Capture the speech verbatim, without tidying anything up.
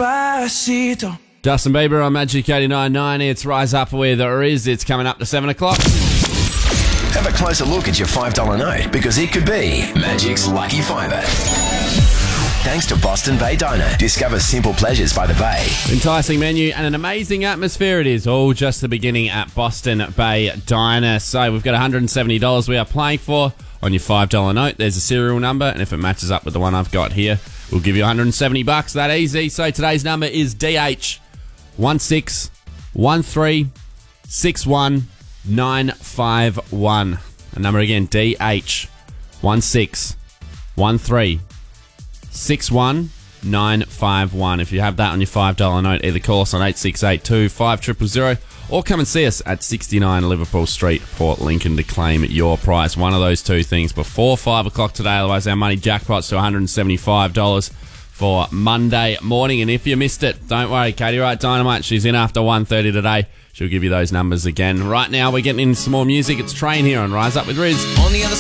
Despacito. Justin Bieber on Magic eighty-nine point nine. It's Rise Up with Riz. It's coming up to seven o'clock. Have a closer look at your five dollar note because it could be Magic's Lucky Fiver. Thanks to Boston Bay Diner. Discover simple pleasures by the Bay. Enticing menu and an amazing atmosphere it is. All just the beginning at Boston Bay Diner. So we've got one hundred seventy dollars we are playing for on your five dollar note. There's a serial number, and if it matches up with the one I've got here, we'll give you one hundred seventy bucks. That easy. So today's number is D H one six one three six one nine five one. The number again, D H one six one three six one nine five one. If you have that on your five dollar note, either call us on eight six eight two five zero zero zero or come and see us at sixty-nine Liverpool Street, Port Lincoln, to claim your prize. One of those two things before five o'clock today. Otherwise, our money jackpot's to one hundred seventy-five dollars for Monday morning. And if you missed it, don't worry. Katie Wright Dynamite, she's in after one thirty today. She'll give you those numbers again. Right now, we're getting into some more music. It's Train here on Rise Up with Riz. On the other